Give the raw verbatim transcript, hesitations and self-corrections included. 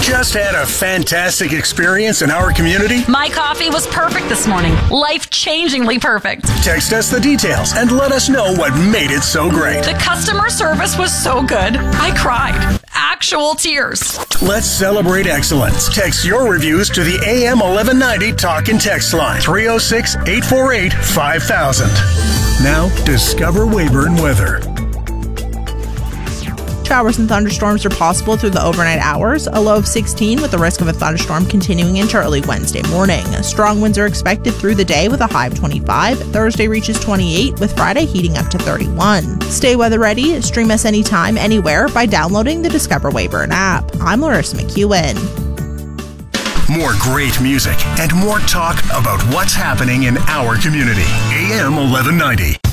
Just had a fantastic experience in our community? My coffee was perfect this morning. Life-changingly perfect. Text us the details and let us know what made it so great. The customer service was so good. I cried. Actual tears. Let's celebrate excellence. Text your reviews to the A M eleven ninety Talk and Text line, three oh six, eight four eight, five thousand. Now, discover Weyburn weather. Showers and thunderstorms are possible through the overnight hours, a low of sixteen with the risk of a thunderstorm continuing into early Wednesday morning. Strong winds are expected through the day with a high of twenty-five. Thursday reaches twenty-eight, with Friday heating up to thirty-one. Stay weather ready. Stream us anytime, anywhere by downloading the Discover Weyburn app. I'm Larissa McEwen. More great music and more talk about what's happening in our community. A M eleven ninety.